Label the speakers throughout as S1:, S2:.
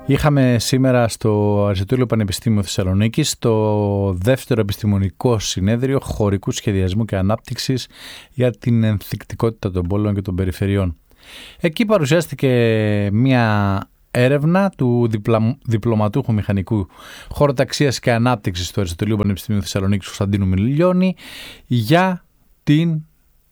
S1: Είχαμε σήμερα στο Αριστοτέλειο Πανεπιστήμιο Θεσσαλονίκης το δεύτερο επιστημονικό συνέδριο χωρικού σχεδιασμού και ανάπτυξης για την ενθυκτικότητα των πόλεων και των περιφερειών. Εκεί παρουσιάστηκε μια έρευνα του διπλωματούχου μηχανικού χωροταξίας και ανάπτυξης του Αριστοτελείου Πανεπιστημίου Θεσσαλονίκης Κωνσταντίνου Μιλιώνη για την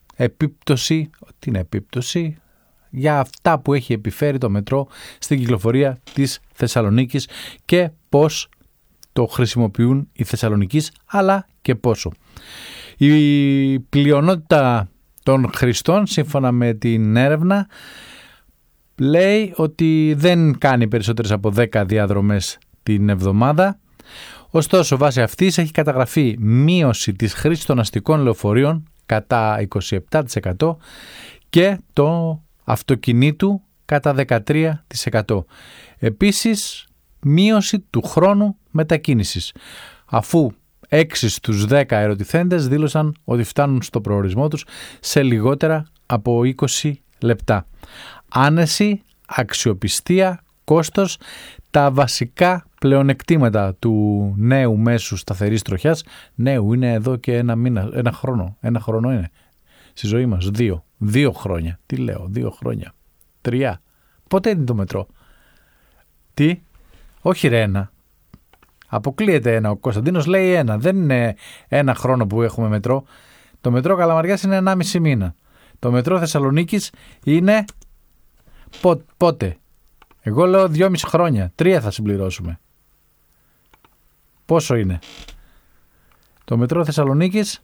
S1: επίπτωση για αυτά που έχει επιφέρει το μετρό στην κυκλοφορία της Θεσσαλονίκης και πώς το χρησιμοποιούν οι Θεσσαλονικείς, αλλά και πόσο. Η πλειονότητα των χρηστών, σύμφωνα με την έρευνα, λέει ότι δεν κάνει περισσότερες από 10 διαδρομές την εβδομάδα. Ωστόσο, βάσει αυτής έχει καταγραφεί μείωση της χρήσης των αστικών λεωφορείων κατά 27% και το αυτοκινήτου κατά 13%. Επίσης, μείωση του χρόνου μετακίνησης, αφού 6 στους 10 ερωτηθέντες δήλωσαν ότι φτάνουν στο προορισμό τους σε λιγότερα από 20 λεπτά. Άνεση, αξιοπιστία, κόστος, τα βασικά πλεονεκτήματα του νέου μέσου σταθερής τροχιάς. Νέου είναι εδώ και ένα χρόνο είναι στη ζωή μας, 2 χρόνια. Τι λέω, 2 χρόνια, 3. Πότε είναι το μετρό? Τι, όχι ρε 1. Αποκλείεται 1. Ο Κωνσταντίνος λέει 1. Δεν είναι 1 χρόνο που έχουμε μετρό. Το μετρό Καλαμαριάς είναι 1,5 μήνα. Το μετρό Θεσσαλονίκης είναι πότε? Εγώ λέω 2,5 χρόνια. 3 θα συμπληρώσουμε. Πόσο είναι? Το μετρό Θεσσαλονίκης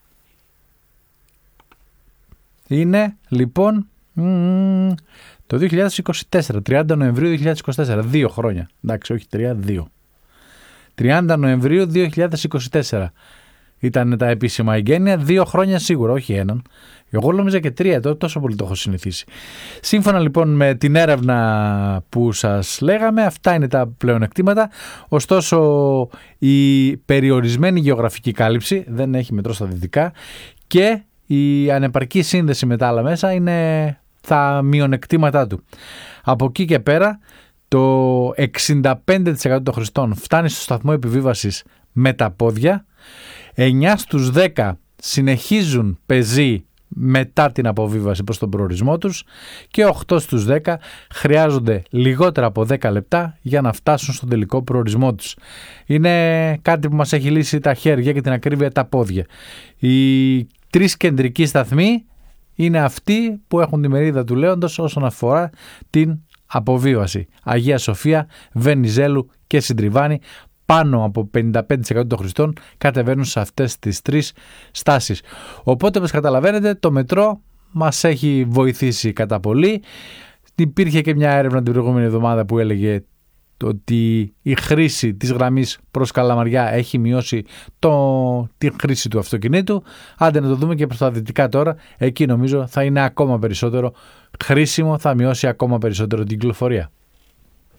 S1: είναι λοιπόν το 2024, 30 Νοεμβρίου 2024, 2 χρόνια. Εντάξει, όχι 3, 2. 30 Νοεμβρίου 2024 ήταν τα επίσημα εγγένεια, 2 χρόνια σίγουρα, όχι 1. Εγώ νόμιζα και 3, τόσο πολύ το έχω συνηθίσει. Σύμφωνα λοιπόν με την έρευνα που σας λέγαμε, αυτά είναι τα πλεονεκτήματα. Ωστόσο, η περιορισμένη γεωγραφική κάλυψη, δεν έχει μετρό στα δυτικά, και η ανεπαρκή σύνδεση με τα άλλα μέσα είναι τα μειονεκτήματά του. Από εκεί και πέρα, το 65% των χρηστών φτάνει στο σταθμό επιβίβασης με τα πόδια, 9 στους 10 συνεχίζουν πεζοί μετά την αποβίβαση προς τον προορισμό τους και 8 στους 10 χρειάζονται λιγότερα από 10 λεπτά για να φτάσουν στον τελικό προορισμό τους. Είναι κάτι που μας έχει λύσει τα χέρια και την ακρίβεια τα πόδια. Οι 3 κεντρικοί σταθμοί είναι αυτοί που έχουν τη μερίδα του λέοντος όσον αφορά την αποβίβαση. Αγία Σοφία, Βενιζέλου και Συντριβάνη. Πάνω από 55% των χρηστών κατεβαίνουν σε αυτές τις 3 στάσεις. Οπότε, όπως καταλαβαίνετε, το μετρό μας έχει βοηθήσει κατά πολύ. Υπήρχε και μια έρευνα την προηγούμενη εβδομάδα που έλεγε ότι η χρήση της γραμμής προς Καλαμαριά έχει μειώσει τη χρήση του αυτοκινήτου. Άντε να το δούμε και προς τα δυτικά τώρα. Εκεί νομίζω θα είναι ακόμα περισσότερο χρήσιμο, θα μειώσει ακόμα περισσότερο την κυκλοφορία.